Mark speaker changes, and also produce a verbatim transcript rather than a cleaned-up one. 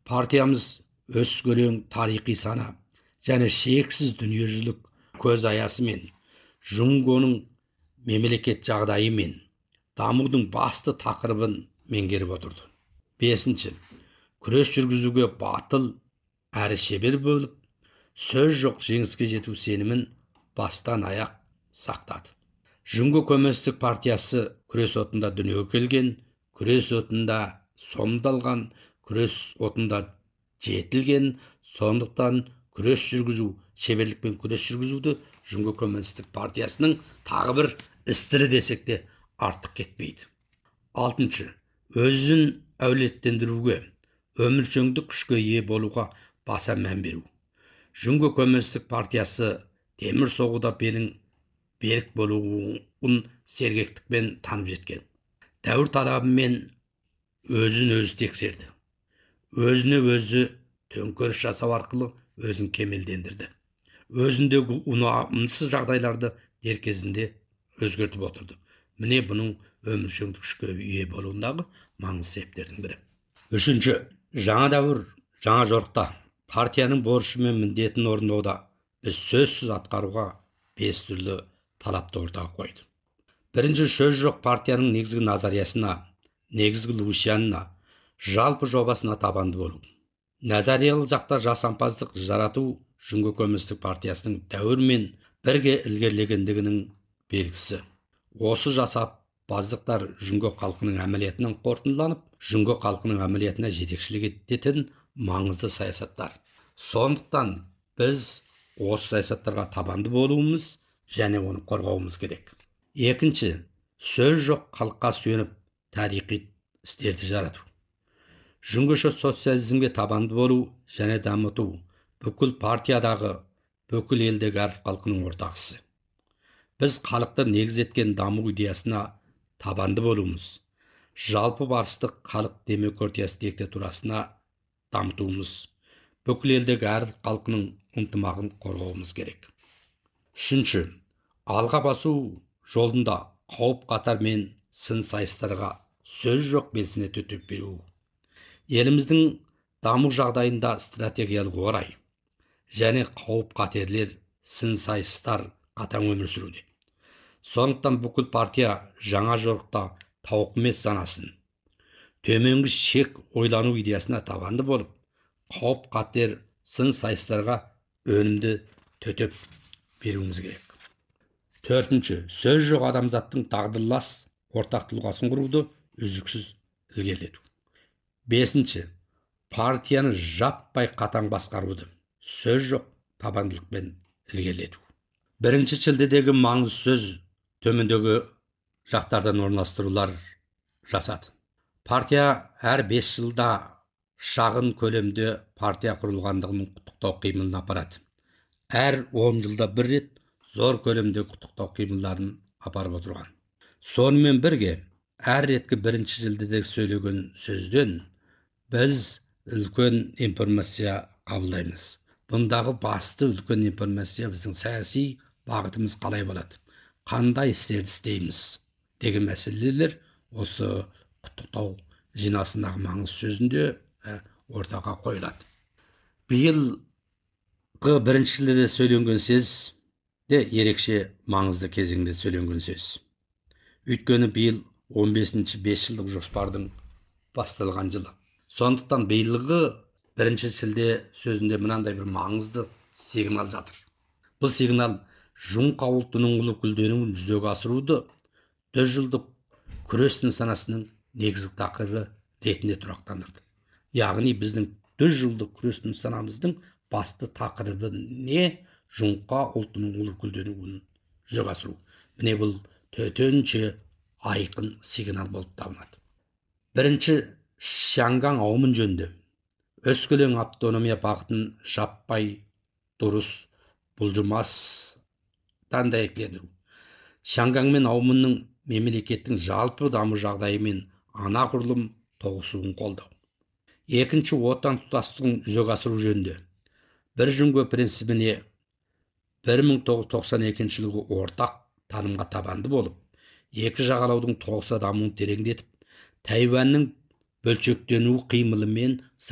Speaker 1: Партиямыз өскөлең тарихи сана және шексіз дүниежүзілік көз аясы мен Жұңгоның мемлекет жағдайы мен дамудың басты тақырыбын меңгеріп отырды. Бесінші, күрес жүргізуге батыл әрі шебер болып, сөз жоқ жеңіске жету сенімін бастан аяқ сақтады. Жұңго Көместік партиясы күрес отында дүниеге келген, күрес отында сомдалған, күрес отында жетілген, сондықтан күрес жүргізу, шеберлікпен күрес жүргізуді Жұңго Көместік партиясының тағы бір істері десек те артық кетпейді. Алтыншы, өзін әулеттендіруге, өміршеңдік күшке ие болуға баса мән беру. Жұңго Көместік партиясы темір соғуда белің берік болуын сергектікпен танып жеткен. Дәуір талабымен өзін өзі тексерді. Өзіне өзі төңкеріс жасау арқылы өзін кемелдендірді. Өзіндегі ұнамсыз жағдайларды дер кезінде өзгертіп отырды. Міне бұның өміршеңдік күшке ие болуындағы маңызды себептердің бірі. Үшінші, жаңа дәуір, жаңа жорықта партияның борышы мен міндетін орындауда біз сөзсіз атқаруға бес түрлі талапты ортаға қойды. Бірінші, сөз жоқ партияның негізгі назариясына, негізгі лучанына, жалпы жобасына табанды болу. Назариялы жақта жасампаздық жарату Жұңго Көместік партиясының дәуірмен бірге ілгерілегендігінің белгісі. Осы жасампаздықтар Жұңго халқының әмілиетінен қорытындыланып, Жұңго халқының әмілиетіне жетекшілік ететін маңызды саясаттар. Сондықтан біз осы саясаттарға табанды болуымыз және оны қорғауымыз керек. Екінші, сөз жоқ халыққа сүйеніп тарихи істерді жарату. Жұңгоша социализмге табанды болу және дамыту бүкіл партиядағы, бүкіл елдегі әр халқының ортақ ісі. Біз халықты негіз еткен даму идеясына табанды болуымыз, жалпы барыстық халық демократиясы диктатурасына дамытуымыз, бүкіл елдегі әр халқының ынтымағын қорғауымыз керек. Үшінші, алға басу жолында қауіп қатар мен сын сайыстарға сөз жоқ белсене төтеп беру. Еліміздің даму жағдайында стратегиялық орай және қауіп қатерлер, сын сайыстар қатаң өмір сүруде. Сондықтан бүкіл партия жаңа жорықта тауқымет санасын, төменгі шек ойлану идеясына табанды болып, қауіп қатер, сын сайыстарға өнімді төтеп беруіміз керек. Төртінші, сөз жоқ адамзаттың тағдырлас ортақ тұлғасын құруды үздіксіз ілгерілету. Бесінші, партияны жаппай қатаң басқаруды сөз жоқ табандылықпен ілгерілету. Бірінші шілдедегі маңызды сөз төмендегі жақтардан орналастырулар жасады. Партия әр бес жылда шағын көлемде партия құрылғандығының құттықтау қимылын апарады. Әр он жылда бір рет зор көлемде құттықтау қимылдарын апарып отырған. Сонымен бірге, әр реткі бірінші шілдедегі сөйлеген сөзден біз үлкен информация қабылдаймыз. Бұндағы басты үлкен информация біздің саяси бағытымыз қалай болады, қандай істерді істейміз деген мәселелер осы құттықтау жинасындағы маңызды сөзінде ортаға қойылады. Биылғы бірінші шілдеде сөйленген сөз де ерекше маңызды кезеңде сөйленген сөз. Өйткені биыл он бесінші бес жылдық жоспардың басталған жылы. Сондықтан биылғы бірінші шілде сөзінде мынандай бір маңызды сигнал жатыр. Бұл сигнал Жұңқа ұлтының ұлы гүлденуін жүзеге асыруды жүз жылдық күрес нысанасының негізгі тақырыбы ретінде тұрақтандырды. Яғни біздің жүз жылдық күрес нысанамыздың басты тақырыбы не? Жұңқа ұлтының ұлы гүлденуін жүзеге асыру. Міне бұл төтенше айқын сигнал болып табылады. Бірінші, Шаңгаң ауымын жөнді өскелең автономия бағытын жаппай дұрыс бұлжымастан дәйектендіру. Шаңгаң мен ауымының мемлекеттің жалпы даму жағдайы мен ана құрылым тоғысуын қолдау. Екінші, отан тұтастығын жүзеге асыру жөнінде бір Жұңго принцибіне бір мың тоғыз жүз тоқсан екінші жылғы ортақ танымға табанды болып, екі жағалаудың тоғыса дамуын тереңдетіп, Тайваньның бөлшектенуі қимылымен